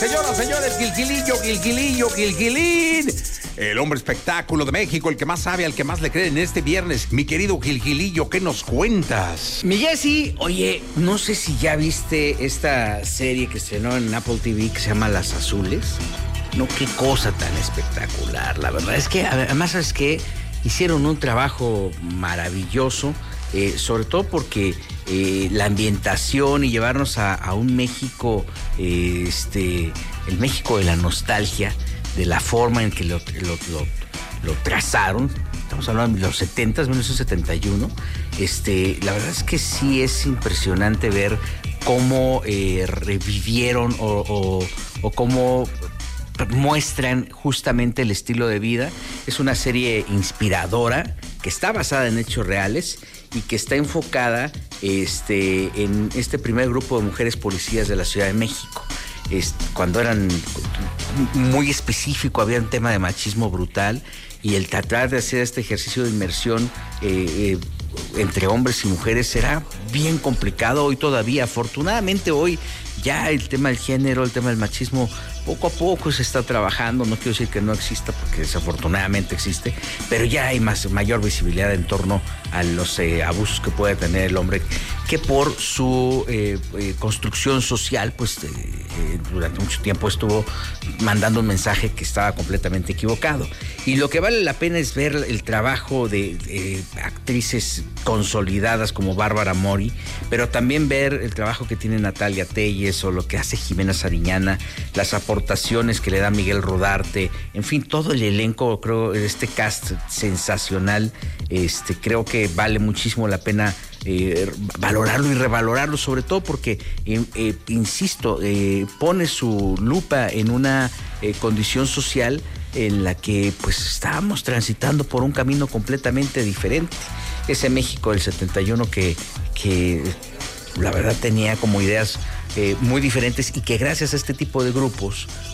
Señoras, señores, Gilgilín. El hombre espectáculo de México, el que más sabe, al que más le creen este viernes. Mi querido Gilgilillo, ¿qué nos cuentas? Mi Jessy, oye, no sé si ya viste esta serie que estrenó en Apple TV que se llama Las Azules. No, qué cosa tan espectacular. La verdad es que, además, ¿sabes qué? Hicieron un trabajo maravilloso, sobre todo porque la ambientación y llevarnos a un México, el México de la nostalgia, de la forma en que lo trazaron. Estamos hablando de los 70, 1971. La verdad es que sí es impresionante ver cómo revivieron o cómo muestran justamente el estilo de vida. Es una serie inspiradora que está basada en hechos reales y que está enfocada en este primer grupo de mujeres policías de la Ciudad de México. Cuando eran muy específico, había un tema de machismo brutal, y el tratar de hacer este ejercicio de inmersión entre hombres y mujeres era bien complicado. Hoy todavía, afortunadamente hoy ya el tema del género, el tema del machismo, poco a poco se está trabajando. No quiero decir que no exista, porque desafortunadamente existe, pero ya hay mayor visibilidad en torno a los abusos que puede tener el hombre, que por su construcción social, pues durante mucho tiempo estuvo mandando un mensaje que estaba completamente equivocado. Y lo que vale la pena es ver el trabajo de actrices consolidadas como Bárbara Mori, pero también ver el trabajo que tiene Natalia Telles o lo que hace Jimena Sariñana, las aportaciones que le da Miguel Rodarte, en fin, todo el elenco. Creo este cast sensacional, creo que vale muchísimo la pena valorarlo y revalorarlo, sobre todo porque, insisto, pone su lupa en una condición social en la que pues estábamos transitando por un camino completamente diferente. Ese México del 71 que la verdad tenía como ideas muy diferentes, y que gracias a este tipo de grupos